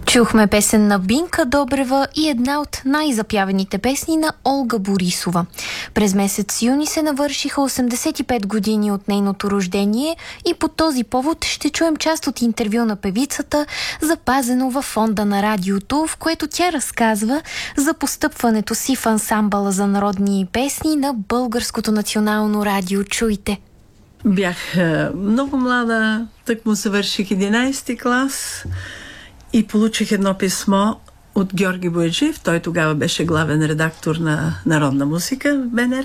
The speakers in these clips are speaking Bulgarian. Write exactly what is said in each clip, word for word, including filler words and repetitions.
Чухме песен на Бинка Добрева и една от най-запяваните песни на Олга Борисова. През месец юни се навършиха осемдесет и пет години от нейното рождение и по този повод ще чуем част от интервю на певицата, запазено във фонда на радиото, в което тя разказва за постъпването си в ансамбъла за народни песни на Българското национално радио. Чуйте! Бях много млада, тък му завърших единайсети клас и получих едно писмо от Георги Бояджиев. Той тогава беше главен редактор на Народна музика в БНР.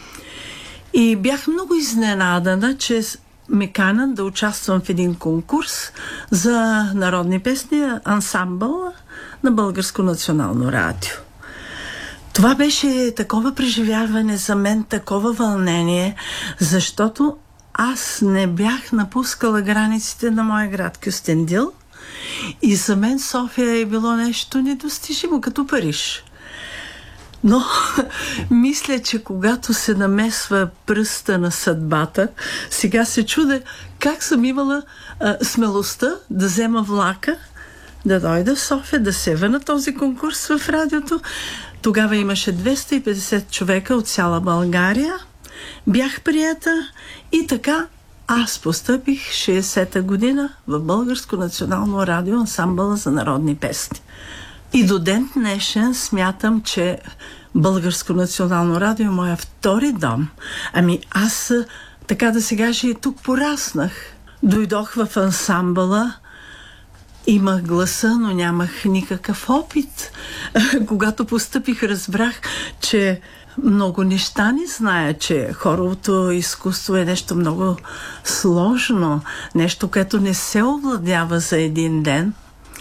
И бях много изненадана, че ме канат да участвам в един конкурс за народни песни, ансамбъл на Българско национално радио. Това беше такова преживяване за мен, такова вълнение, защото аз не бях напускала границите на моя град Кюстендил и за мен София е било нещо недостижимо, като Париж. Но мисля, че когато се намесва пръста на съдбата, сега се чудя как съм имала а, смелостта да взема влака, да дойда в София, да се на този конкурс в радиото. Тогава имаше двеста и петдесет човека от цяла България. Бях приета и така аз постъпих шейсета година в Българско национално радио, ансамбъла за народни песни. И до ден днешен смятам, че Българско национално радио е моя втори дом. Ами аз, така да се каже, и тук пораснах. Дойдох в ансамбъла, имах гласа, но нямах никакъв опит. Когато постъпих, разбрах, че много неща не зная, че хоровото изкуство е нещо много сложно, нещо, което не се овладява за един ден.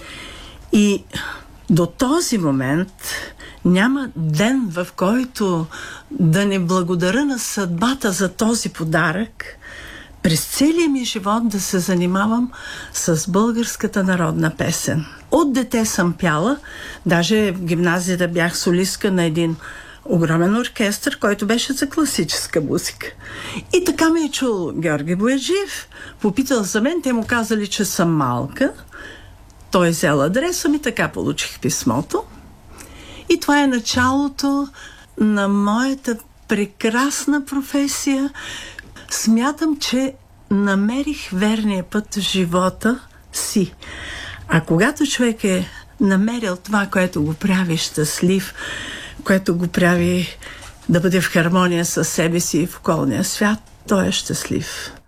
И до този момент няма ден, в който да не благодаря на съдбата за този подарък. През целия ми живот да се занимавам с българската народна песен. От дете съм пяла, даже в гимназията бях солистка на един огромен оркестър, който беше за класическа музика. И така ме е чул Георги Бояджиев, попитал за мен, те му казали, че съм малка. Той взел адреса ми, така получих писмото. И това е началото на моята прекрасна професия. Смятам, че намерих верния път в живота си. А когато човек е намерил това, което го прави щастлив, което го прави да бъде в хармония със себе си и в околния свят, той е щастлив.